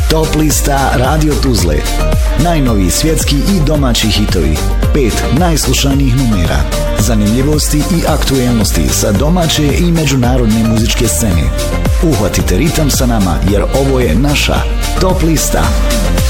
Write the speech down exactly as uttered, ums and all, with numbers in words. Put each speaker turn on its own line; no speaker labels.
Top lista Radio Tuzle. Najnoviji svjetski i domaći hitovi. Pet najslušanijih numera. Zanimljivosti i aktuelnosti sa domaće i međunarodne muzičke scene. Uhvatite ritam sa nama jer ovo je naša Top lista.